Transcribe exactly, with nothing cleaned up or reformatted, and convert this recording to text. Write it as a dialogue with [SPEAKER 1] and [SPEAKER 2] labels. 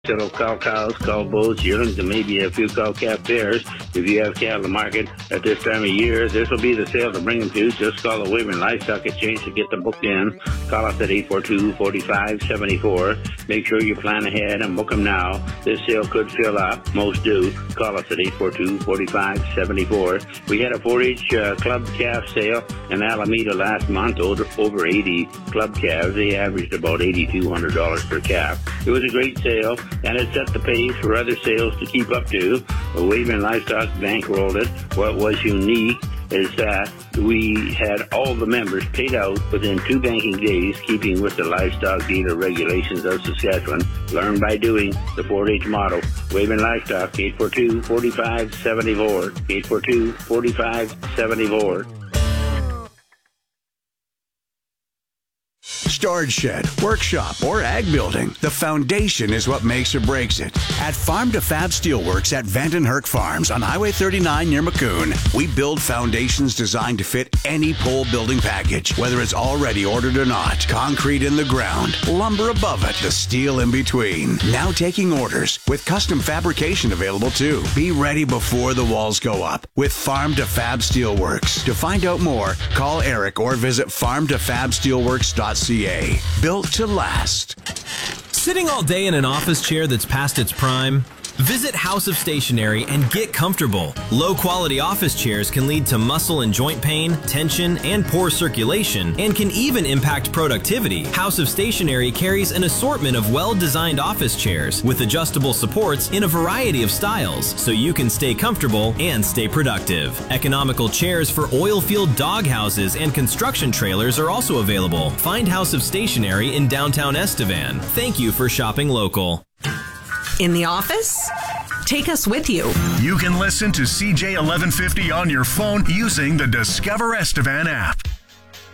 [SPEAKER 1] It'll cow cows, cow bulls, yearlings, and maybe a few cow calf pairs. If you have cattle to market at this time of year, this will be the sale to bring them to. Just call the Weyburn Livestock Exchange to get them booked in. Call us at eight four two, four five seven four. Make sure you plan ahead and book them now. This sale could fill up. Most do. Call us at eight four two, four five seven four. We had a four H uh, club calf sale in Alameda last month. Over, over eighty club calves. They averaged about eight thousand two hundred dollars per calf. It was a great sale, and it set the pace for other sales to keep up to. The Weyburn Livestock bankrolled it. What was unique is that we had all the members paid out within two banking days, keeping with the livestock dealer regulations of Saskatchewan. Learn by doing, the four H motto. Weyburn Livestock, eight four two, four five seven four. eight four two, four five seven four.
[SPEAKER 2] Storage shed, workshop, or ag building. The foundation is what makes or breaks it. At Farm to Fab Steelworks at Vandenherk Herc Farms on Highway thirty-nine near Maccoon, we build foundations designed to fit any pole building package, whether it's already ordered or not. Concrete in the ground, lumber above it, the steel in between. Now taking orders with custom fabrication available too. Be ready before the walls go up with Farm to Fab Steelworks. To find out more, call Eric or visit farm to fab steelworks dot c a. Built to last.
[SPEAKER 3] Sitting all day in an office chair that's past its prime? Visit House of Stationery and get comfortable. Low-quality office chairs can lead to muscle and joint pain, tension, and poor circulation, and can even impact productivity. House of Stationery carries an assortment of well-designed office chairs with adjustable supports in a variety of styles, so you can stay comfortable and stay productive. Economical chairs for oil-field dog houses and construction trailers are also available. Find House of Stationery in downtown Estevan. Thank you for shopping local.
[SPEAKER 4] In the office? Take us with you.
[SPEAKER 5] You can listen to C J eleven fifty on your phone using the Discover Estevan app.